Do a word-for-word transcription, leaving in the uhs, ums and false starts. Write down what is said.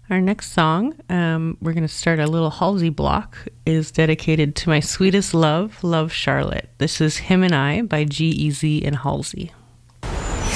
Our next song, um, we're going to start a little Halsey block, is dedicated to my sweetest love, Love Charlotte. This is Him and I by G-Eazy and Halsey.